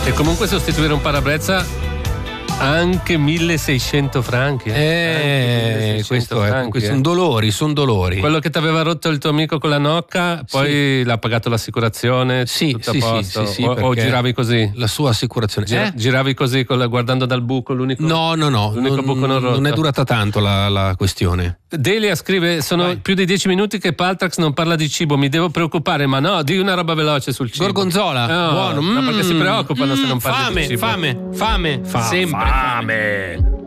E comunque sostituire un parabrezza anche 1600 franchi. Questo sono dolori. Quello che ti aveva rotto il tuo amico con la nocca, poi l'ha pagato l'assicurazione. Sì, tutto a posto. O giravi così? La sua assicurazione. Giravi così guardando dal buco l'unico. No. L'unico buco non rotto. Non è durata tanto la questione. Delia scrive: sono più di 10 minuti che Paltrax non parla di cibo, mi devo preoccupare, ma no, di una roba veloce sul cibo. Gorgonzola, buono. No, perché si preoccupano se non parli di cibo. Fame. Sempre. Fame.